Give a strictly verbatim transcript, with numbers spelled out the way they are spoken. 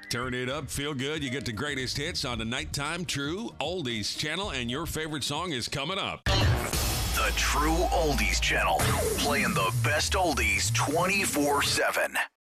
Turn it up, feel good. You get the greatest hits on the Nighttime True Oldies channel, and your favorite song is coming up. The True Oldies channel, playing the best oldies twenty-four seven.